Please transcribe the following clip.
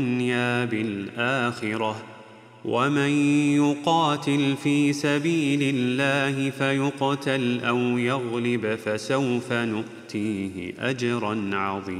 الدنيا بالآخرة، ومن يقاتل في سبيل الله فيقتل أو يغلب فسوف نؤتيه أجرا عظيما.